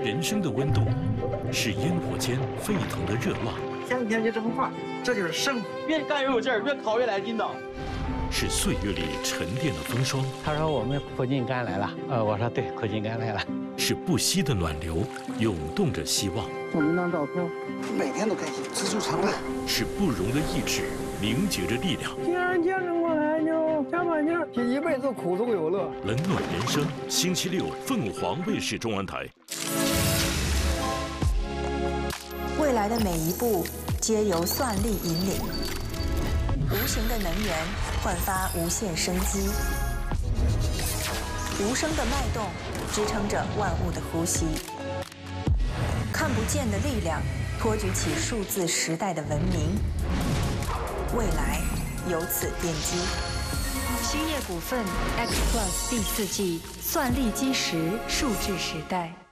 人生的温度，是烟火间沸腾的热浪。 天天就这么画，这就是生活。 越干越有劲儿，越烤越来劲道。 是岁月里沉淀的风霜。 他说我们苦尽甘来了，我说对，苦尽甘来了。 是不息的暖流，涌动着希望。 照那张照片，每天都开心，知足常乐。 是不容的意志，凝结着力量。 既然坚持过来，就加把劲儿，一辈子苦中有乐。 冷暖人生，星期六凤凰卫视中文台。 未来的每一步皆由算力引领，无形的能源焕发无限生机，无声的脉动支撑着万物的呼吸，看不见的力量托举起数字时代的文明，未来由此奠基。 兴业股份 X Plus 第4季算力基石数字时代。